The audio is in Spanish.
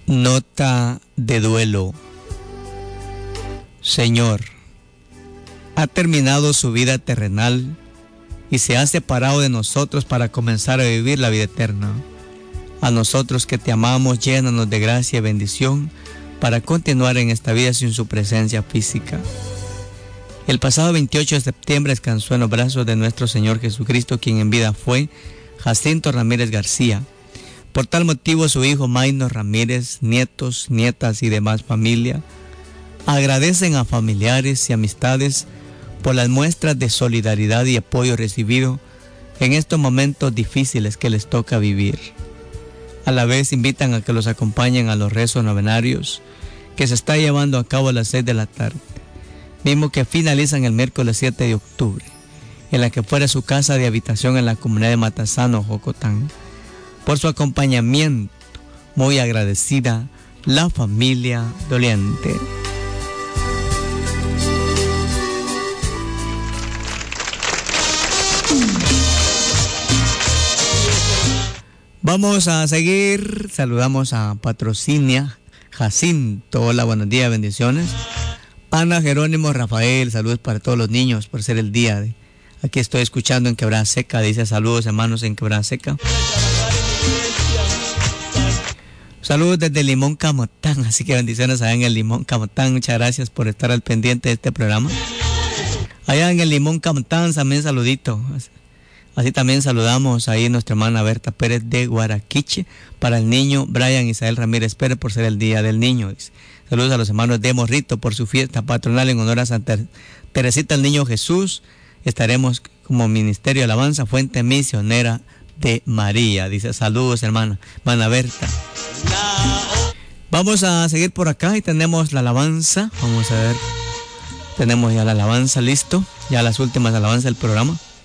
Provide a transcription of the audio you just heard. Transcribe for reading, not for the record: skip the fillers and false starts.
Nota de duelo. Señor, ha terminado su vida terrenal y se ha separado de nosotros para comenzar a vivir la vida eterna. A nosotros que te amamos, llénanos de gracia y bendición para continuar en esta vida sin su presencia física. El pasado 28 de septiembre descansó en los brazos de nuestro Señor Jesucristo, quien en vida fue Jacinto Ramírez García. Por tal motivo, su hijo Maynor Ramírez, nietos, nietas y demás familia agradecen a familiares y amistades por las muestras de solidaridad y apoyo recibido en estos momentos difíciles que les toca vivir. A la vez invitan a que los acompañen a los rezos novenarios que se está llevando a cabo a las 6 de la tarde, mismo que finalizan el miércoles 7 de octubre, en la que fuera su casa de habitación en la comunidad de Matasano, Jocotán. Por su acompañamiento, muy agradecida la familia doliente. Vamos a seguir. Saludamos a Patrocinia, Jacinto, hola, buenos días, bendiciones. Ana, Jerónimo, Rafael, saludos para todos los niños por ser el día de... Aquí estoy escuchando en Quebrada Seca, dice saludos hermanos en Quebrada Seca. Saludos desde Limón Camotán, así que bendiciones allá en el Limón Camotán, muchas gracias por estar al pendiente de este programa. Allá en el Limón Camotán también saludito. Así también saludamos ahí a nuestra hermana Berta Pérez de Guaraquiche, para el niño Brian Isael Ramírez Pérez por ser el Día del Niño. Saludos a los hermanos de Morrito por su fiesta patronal en honor a Santa Teresita el Niño Jesús. Estaremos como Ministerio de Alabanza Fuente Misionera de María. Dice saludos hermana Berta. Vamos a seguir por acá y tenemos la alabanza. Vamos a ver. Tenemos ya la alabanza listo. Ya las últimas alabanzas del programa.